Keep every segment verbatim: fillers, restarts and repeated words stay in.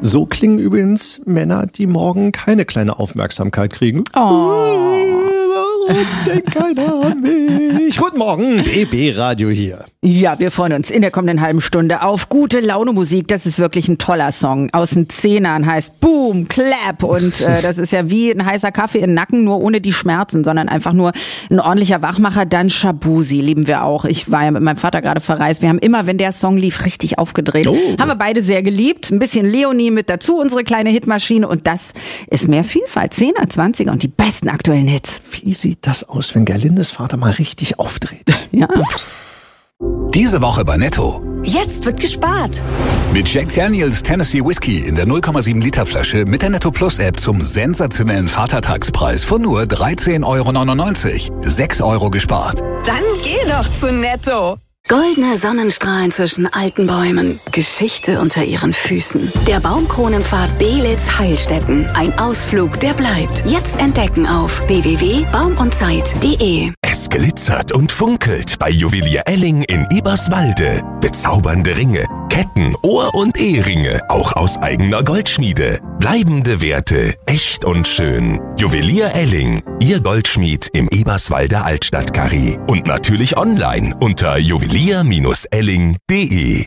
So klingen übrigens Männer, die morgen keine kleine Aufmerksamkeit kriegen. Oh. Warum denkt keiner an mich? Guten Morgen, B B-Radio hier. Ja, wir freuen uns in der kommenden halben Stunde auf gute Laune Musik. Das ist wirklich ein toller Song. Aus den Zehnern heißt Boom, Clap. Und äh, das ist ja wie ein heißer Kaffee im Nacken, nur ohne die Schmerzen, sondern einfach nur ein ordentlicher Wachmacher. Dann Shabuzi lieben wir auch. Ich war ja mit meinem Vater gerade verreist. Wir haben immer, wenn der Song lief, richtig aufgedreht. Oh. Haben wir beide sehr geliebt. Ein bisschen Leonie mit dazu, unsere kleine Hitmaschine. Und das ist mehr Vielfalt. Zehner, Zwanziger und die besten aktuellen Hits. Wie sieht das aus, wenn Gerlindes Vater mal richtig aufdreht? Ja. Diese Woche bei Netto. Jetzt wird gespart. Mit Jack Daniels Tennessee Whiskey in der null Komma sieben Liter Flasche mit der Netto Plus App zum sensationellen Vatertagspreis von nur dreizehn Euro neunundneunzig. sechs Euro gespart. Dann geh doch zu Netto. Goldene Sonnenstrahlen zwischen alten Bäumen, Geschichte unter ihren Füßen. Der Baumkronenpfad Belitz Heilstätten. Ein Ausflug, der bleibt. Jetzt entdecken auf w w w punkt baum und zeit punkt de. Es glitzert und funkelt bei Juwelier Elling in Eberswalde. Bezaubernde Ringe, Ketten, Ohr- und Eheringe, auch aus eigener Goldschmiede. Bleibende Werte, echt und schön. Juwelier Elling, Ihr Goldschmied im Eberswalder Altstadtkarree. Und natürlich online unter juwelier Bindestrich elling punkt de.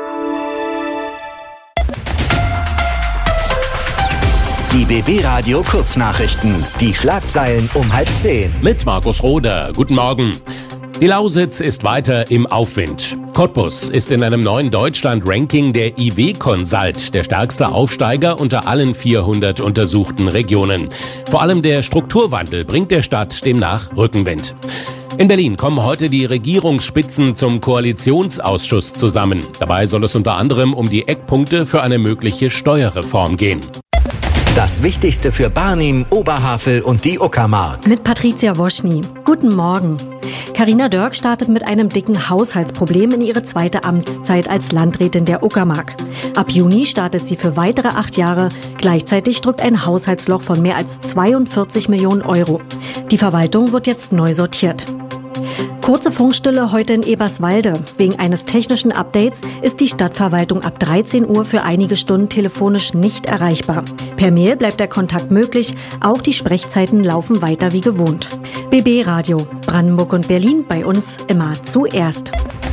Die B B-Radio Kurznachrichten. Die Schlagzeilen um halb zehn. Mit Markus Roder. Guten Morgen. Die Lausitz ist weiter im Aufwind. Cottbus ist in einem neuen Deutschland-Ranking der I W-Consult der stärkste Aufsteiger unter allen vierhundert untersuchten Regionen. Vor allem der Strukturwandel bringt der Stadt demnach Rückenwind. In Berlin kommen heute die Regierungsspitzen zum Koalitionsausschuss zusammen. Dabei soll es unter anderem um die Eckpunkte für eine mögliche Steuerreform gehen. Das Wichtigste für Barnim, Oberhavel und die Uckermark. Mit Patricia Woschny. Guten Morgen. Carina Dörk startet mit einem dicken Haushaltsproblem in ihre zweite Amtszeit als Landrätin der Uckermark. Ab Juni startet sie für weitere acht Jahre. Gleichzeitig drückt ein Haushaltsloch von mehr als zweiundvierzig Millionen Euro. Die Verwaltung wird jetzt neu sortiert. Kurze Funkstille heute in Eberswalde. Wegen eines technischen Updates ist die Stadtverwaltung ab dreizehn Uhr für einige Stunden telefonisch nicht erreichbar. Per Mail bleibt der Kontakt möglich, auch die Sprechzeiten laufen weiter wie gewohnt. B B-Radio, Brandenburg und Berlin, bei uns immer zuerst.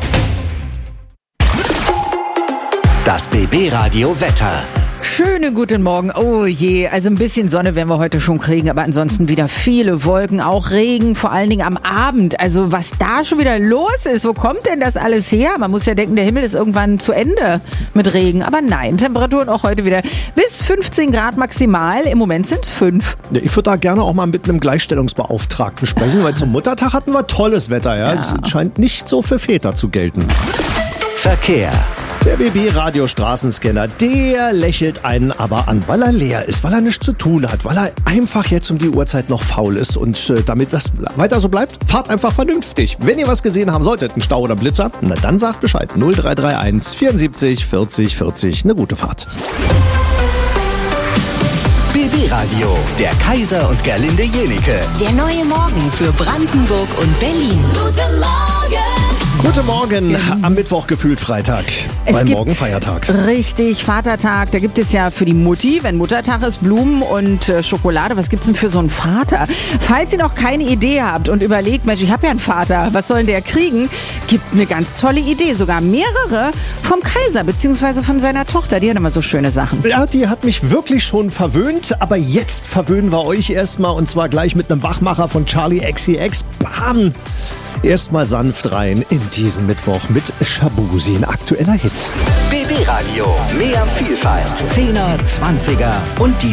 Das B B-Radio Wetter. Schönen guten Morgen. Oh je, also ein bisschen Sonne werden wir heute schon kriegen, aber ansonsten wieder viele Wolken, auch Regen, vor allen Dingen am Abend. Also was da schon wieder los ist, wo kommt denn das alles her? Man muss ja denken, der Himmel ist irgendwann zu Ende mit Regen, aber nein, Temperaturen auch heute wieder bis fünfzehn Grad maximal. Im Moment sind es fünf. Ja, ich würde da gerne auch mal mit einem Gleichstellungsbeauftragten sprechen, weil zum Muttertag hatten wir tolles Wetter. Ja? Ja. Das scheint nicht so für Väter zu gelten. Verkehr. Der B B-Radio-Straßenscanner, der lächelt einen aber an, weil er leer ist, weil er nichts zu tun hat, weil er einfach jetzt um die Uhrzeit noch faul ist. Und äh, damit das weiter so bleibt, fahrt einfach vernünftig. Wenn ihr was gesehen haben solltet, einen Stau oder Blitzer, na dann sagt Bescheid. null drei drei eins vierundsiebzig vierzig vierzig, eine gute Fahrt. B B-Radio, der Kaiser und Gerlinde Jenike. Der neue Morgen für Brandenburg und Berlin. Guten Morgen. Guten Morgen, am Mittwoch gefühlt Freitag, Es weil gibt- morgen Feiertag. Richtig, Vatertag, da gibt es ja für die Mutti, wenn Muttertag ist, Blumen und äh, Schokolade. Was gibt's denn für so einen Vater? Falls ihr noch keine Idee habt und überlegt, Mensch, ich habe ja einen Vater, was soll denn der kriegen? Gibt eine ganz tolle Idee, sogar mehrere vom Kaiser beziehungsweise von seiner Tochter. Die hat immer so schöne Sachen. Ja, die hat mich wirklich schon verwöhnt, aber jetzt verwöhnen wir euch erstmal und zwar gleich mit einem Wachmacher von Charlie X C X. Bam! Erstmal sanft rein in diesen Mittwoch mit Shabuzi, ein aktueller Hit. B B-Radio, mehr Vielfalt. Zehner, Zwanziger und die